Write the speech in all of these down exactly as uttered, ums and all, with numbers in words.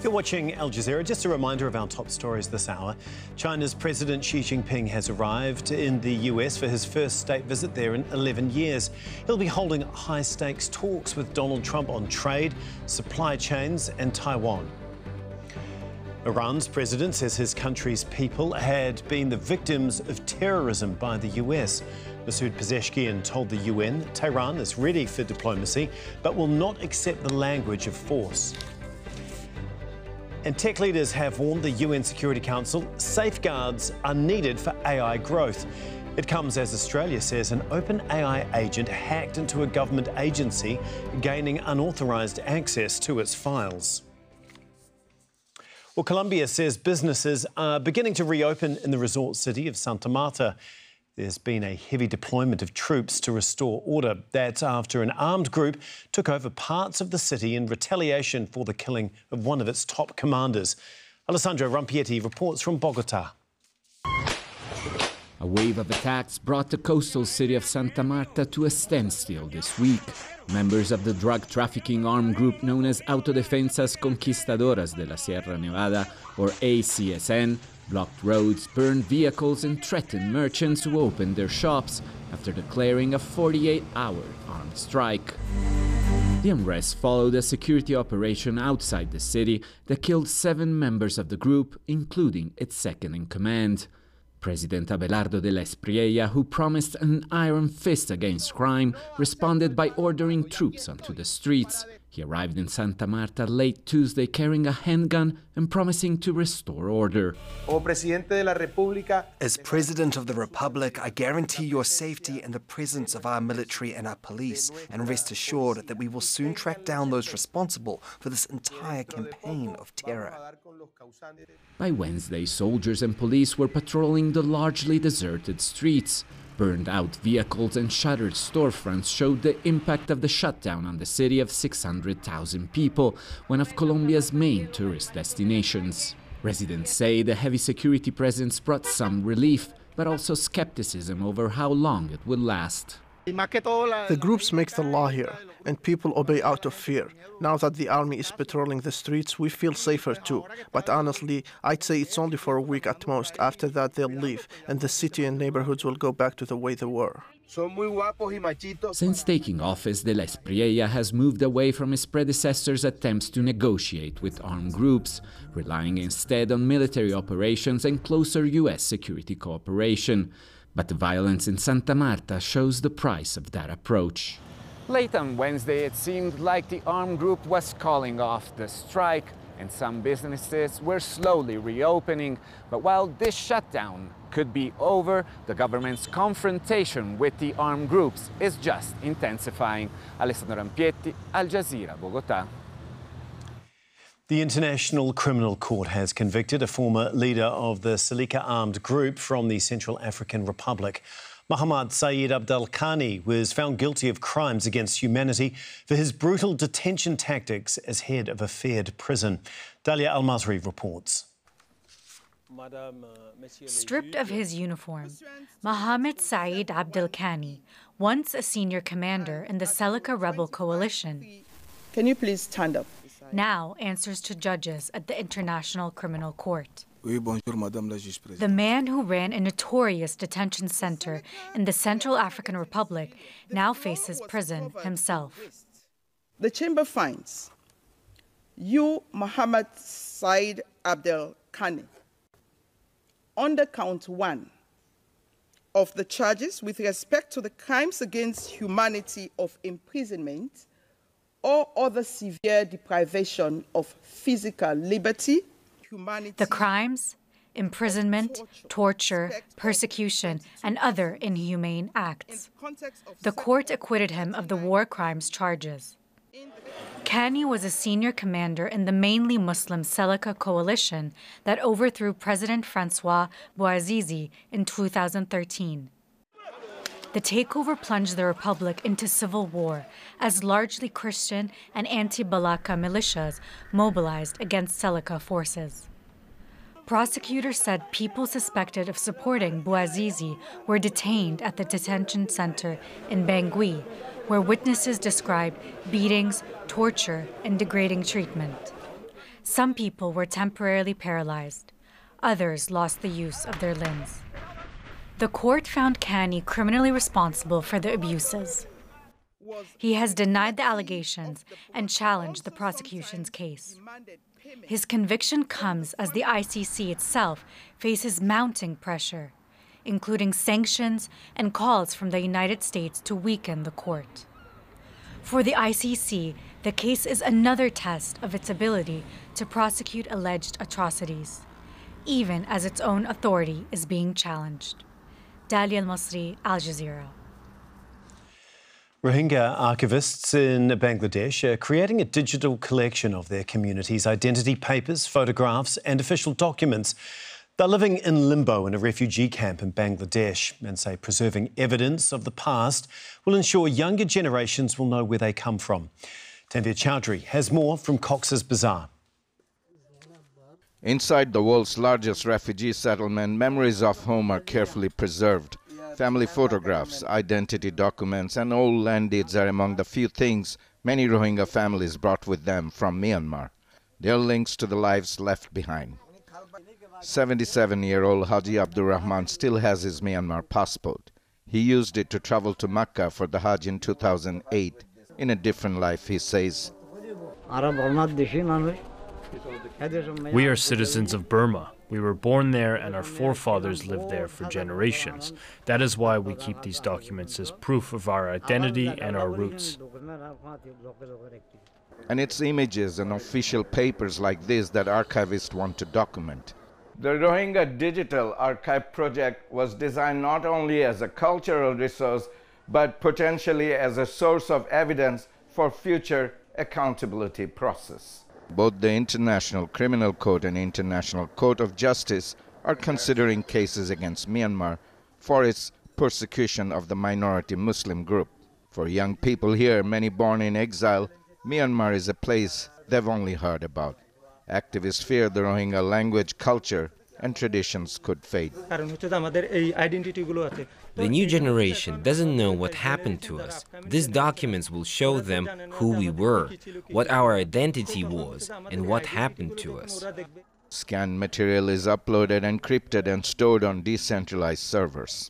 You're watching Al Jazeera. Just a reminder of our top stories this hour. China's President Xi Jinping has arrived in the U S for his first state visit there in eleven years. He'll be holding high-stakes talks with Donald Trump on trade, supply chains and Taiwan. Iran's president says his country's people had been the victims of terrorism by the U S. Masoud Pezeshkian told the U N Tehran is ready for diplomacy but will not accept the language of force. And tech leaders have warned the U N Security Council safeguards are needed for A I growth. It comes as Australia says an open A I agent hacked into a government agency, gaining unauthorised access to its files. Well, Colombia says businesses are beginning to reopen in the resort city of Santa Marta. There's been a heavy deployment of troops to restore order. That's after an armed group took over parts of the city in retaliation for the killing of one of its top commanders. Alessandro Rampietti reports from Bogota. A wave of attacks brought the coastal city of Santa Marta to a standstill this week. Members of the drug trafficking armed group known as Autodefensas Conquistadoras de la Sierra Nevada, or A C S N, blocked roads, burned vehicles and threatened merchants who opened their shops after declaring a forty-eight hour armed strike. The unrest followed a security operation outside the city that killed seven members of the group, including its second-in-command. President Abelardo de la Espriella, who promised an iron fist against crime, responded by ordering troops onto the streets. He arrived in Santa Marta late Tuesday carrying a handgun and promising to restore order. As President of the Republic, I guarantee your safety and the presence of our military and our police, and rest assured that we will soon track down those responsible for this entire campaign of terror. By Wednesday, soldiers and police were patrolling the largely deserted streets. Burned out vehicles and shuttered storefronts showed the impact of the shutdown on the city of six hundred thousand people, one of Colombia's main tourist destinations. Residents say the heavy security presence brought some relief, but also skepticism over how long it will last. The groups make the law here, and people obey out of fear. Now that the army is patrolling the streets, we feel safer too. But honestly, I'd say it's only for a week at most. After that, they'll leave, and the city and neighborhoods will go back to the way they were. Since taking office, de la Espriella has moved away from his predecessors' attempts to negotiate with armed groups, relying instead on military operations and closer U S security cooperation. But the violence in Santa Marta shows the price of that approach. Late on Wednesday, it seemed like the armed group was calling off the strike, and some businesses were slowly reopening. But while this shutdown could be over, the government's confrontation with the armed groups is just intensifying. Alessandro Rampietti, Al Jazeera, Bogota. The International Criminal Court has convicted a former leader of the Seleka armed group from the Central African Republic. Mohamed Said Abdelkhani was found guilty of crimes against humanity for his brutal detention tactics as head of a feared prison. Dalia Al-Masri reports. Stripped of his uniform, Mohamed Said Abdelkhani, once a senior commander in the Seleka rebel coalition, can you please stand up? Now answers to judges at the International Criminal Court. The man who ran a notorious detention center in the Central African Republic now faces prison himself. The chamber finds you, Mohamed Said Abdelkhani, under count one of the charges with respect to the crimes against humanity of imprisonment or other severe deprivation of physical liberty, humanity. The crimes, imprisonment, torture, persecution, and other inhumane acts. The court acquitted him of the war crimes charges. Khani was a senior commander in the mainly Muslim Seleka coalition that overthrew President Francois Bouazizi in two thousand thirteen. The takeover plunged the republic into civil war as largely Christian and anti-Balaka militias mobilized against Seleka forces. Prosecutors said people suspected of supporting Bouazizi were detained at the detention center in Bangui, where witnesses described beatings, torture, and degrading treatment. Some people were temporarily paralyzed. Others lost the use of their limbs. The court found Kani criminally responsible for the abuses. He has denied the allegations and challenged the prosecution's case. His conviction comes as the I C C itself faces mounting pressure, including sanctions and calls from the United States to weaken the court. For the I C C, the case is another test of its ability to prosecute alleged atrocities, even as its own authority is being challenged. Dalia Al-Masri, Al Jazeera. Rohingya archivists in Bangladesh are creating a digital collection of their community's identity papers, photographs and official documents. They're living in limbo in a refugee camp in Bangladesh and say preserving evidence of the past will ensure younger generations will know where they come from. Tanvir Chowdhury has more from Cox's Bazar. Inside the world's largest refugee settlement, memories of home are carefully preserved. Family photographs, identity documents and old land deeds are among the few things many Rohingya families brought with them from Myanmar. They are links to the lives left behind. seventy-seven-year-old Haji Abdur Rahman still has his Myanmar passport. He used it to travel to Makkah for the Hajj in two thousand eight. In a different life, he says, "We are citizens of Burma. We were born there and our forefathers lived there for generations. That is why we keep these documents as proof of our identity and our roots." And it's images and official papers like this that archivists want to document. The Rohingya Digital Archive project was designed not only as a cultural resource, but potentially as a source of evidence for future accountability process. Both the International Criminal Court and International Court of Justice are considering cases against Myanmar for its persecution of the minority Muslim group. For young people here, many born in exile, Myanmar is a place they've only heard about. Activists fear the Rohingya language, culture, and traditions could fade. The new generation doesn't know what happened to us. These documents will show them who we were, what our identity was, and what happened to us. Scanned material is uploaded, encrypted, and stored on decentralized servers.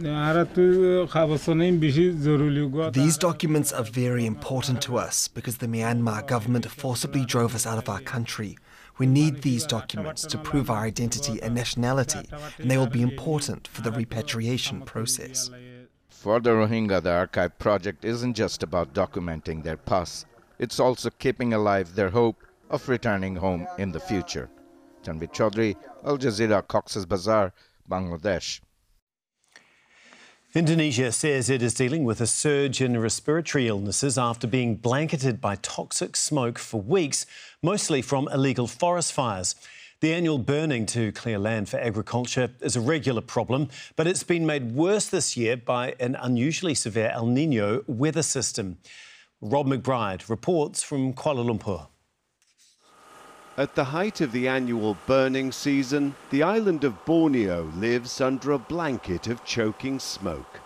These documents are very important to us because the Myanmar government forcibly drove us out of our country. We need these documents to prove our identity and nationality, and they will be important for the repatriation process. For the Rohingya, the Archive project isn't just about documenting their past. It's also keeping alive their hope of returning home in the future. Tanvir Chowdhury, Al Jazeera, Cox's Bazar, Bangladesh. Indonesia says it is dealing with a surge in respiratory illnesses after being blanketed by toxic smoke for weeks, mostly from illegal forest fires. The annual burning to clear land for agriculture is a regular problem, but it's been made worse this year by an unusually severe El Niño weather system. Rob McBride reports from Kuala Lumpur. At the height of the annual burning season, the island of Borneo lives under a blanket of choking smoke.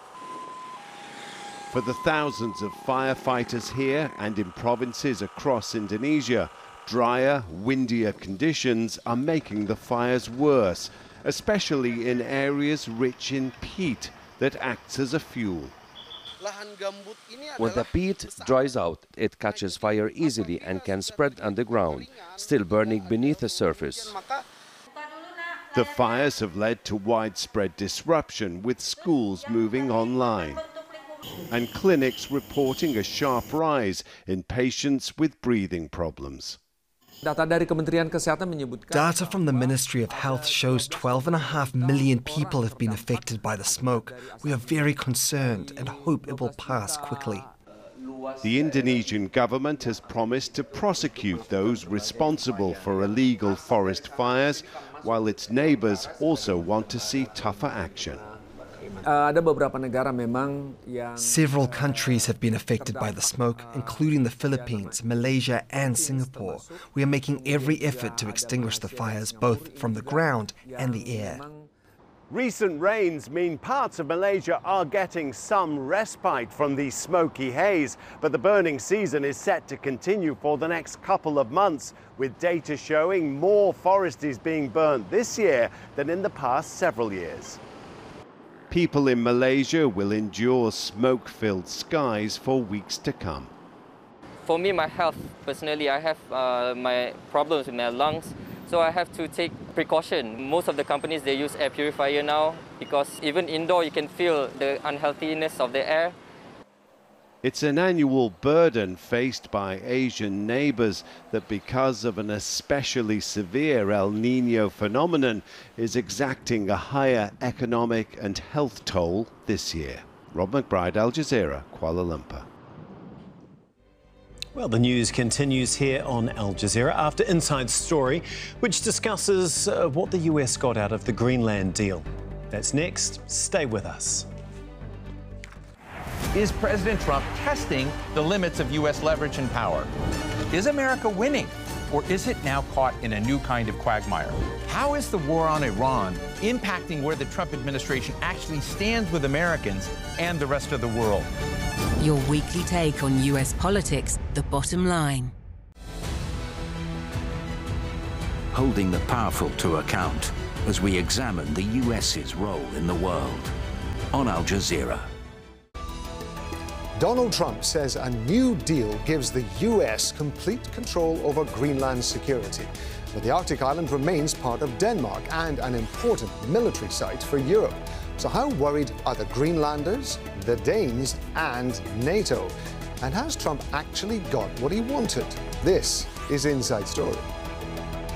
For the thousands of firefighters here and in provinces across Indonesia, drier, windier conditions are making the fires worse, especially in areas rich in peat that acts as a fuel. When the peat dries out, it catches fire easily and can spread underground, still burning beneath the surface. The fires have led to widespread disruption, with schools moving online and clinics reporting a sharp rise in patients with breathing problems. Data from the Ministry of Health shows twelve and a half million people have been affected by the smoke. We are very concerned and hope it will pass quickly. The Indonesian government has promised to prosecute those responsible for illegal forest fires, while its neighbours also want to see tougher action. Several countries have been affected by the smoke, including the Philippines, Malaysia and Singapore. We are making every effort to extinguish the fires both from the ground and the air. Recent rains mean parts of Malaysia are getting some respite from the smoky haze, but the burning season is set to continue for the next couple of months, with data showing more forest is being burnt this year than in the past several years. People in Malaysia will endure smoke-filled skies for weeks to come. For me, my health, personally, I have uh, my problems with my lungs, so I have to take precaution. Most of the companies, they use air purifier now, because even indoor you can feel the unhealthiness of the air. It's an annual burden faced by Asian neighbours that, because of an especially severe El Niño phenomenon, is exacting a higher economic and health toll this year. Rob McBride, Al Jazeera, Kuala Lumpur. Well, the news continues here on Al Jazeera after Inside Story, which discusses uh, what the U S got out of the Greenland deal. That's next. Stay with us. Is President Trump testing the limits of U S leverage and power? Is America winning, or is it now caught in a new kind of quagmire? How is the war on Iran impacting where the Trump administration actually stands with Americans and the rest of the world? Your weekly take on U S politics, The Bottom Line. Holding the powerful to account as we examine the U S's role in the world. On Al Jazeera. Donald Trump says a new deal gives the U S complete control over Greenland's security. But the Arctic island remains part of Denmark and an important military site for Europe. So how worried are the Greenlanders, the Danes, and NATO? And has Trump actually got what he wanted? This is Inside Story.